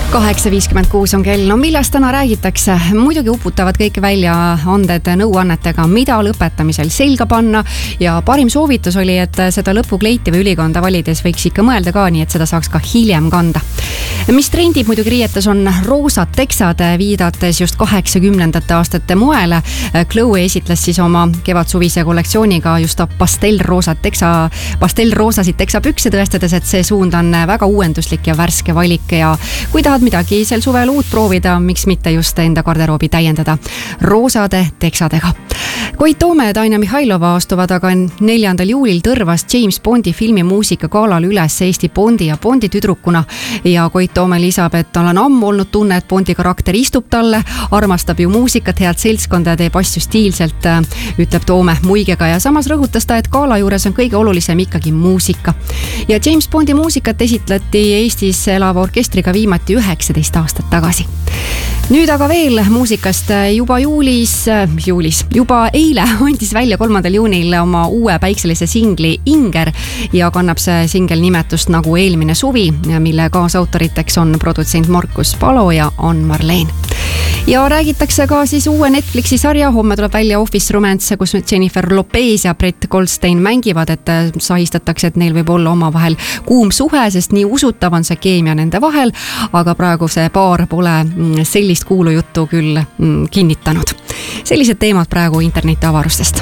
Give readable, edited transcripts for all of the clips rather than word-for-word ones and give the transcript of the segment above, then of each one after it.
8:56 on kell. No millest täna räägitakse? Muidugi uputavad kõik väljaanded nõuannetega, mida lõpetamisel selga panna ja parim soovitus oli, et seda lõpukleiti või ülikonda valides võiks ikka mõelda ka nii, et seda saaks ka hiljem kanda. Mis trendib muidugi riietes on roosad teksad, viidates just 80ndate aastate moele. Chloe esitles siis oma kevadsuvise kollektsiooniga just pastellroosasid teksapükse, tõestades, et see suund on väga uuenduslik ja värske valik ja kui tahad midagi sel suvel uut proovida, miks mitte just enda garderoobi täiendada roosade teksadega. Koit Toome ja Daina Mihhailova astuvad aga 4. juulil Tõrvas James Bondi filmi muusikagaalal üles Eesti Bondi ja Bondi tüdrukuna ja Koit Toome lisab, et tal on ammu olnud tunne, et Bondi karakter istub talle, armastab ju muusikat, head seltskonda ja teeb asju stiilselt, ütleb Toome muigega ja samas rõhutas ta, et gaala juures on kõige olulisem ikkagi muusika. Ja James Bondi muusikat esitleti Eestis elava orkestriga viimati 19 aastat tagasi. Nüüd aga veel muusikast. Juba juba eile andis välja 3. juunil oma uue päikselise singli Inger ja kannab see singel nimetust nagu Eelmine suvi, mille kaasautoriteks on produtsent Markus Palo ja Ann-Marleen. Ja räägitakse ka siis uue Netflixi sarja, homme tuleb välja Office Romance, kus Jennifer Lopez ja Brett Goldstein mängivad, et sahistatakse, et neil võib olla omavahel kuum suhe, sest nii usutav on see keemia nende vahel, aga praegu see paar pole sellist kuulujuttu küll kinnitanud. Sellised teemad praegu internetiavarustest.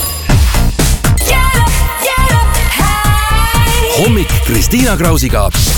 Hommik Kristiina Krausiga.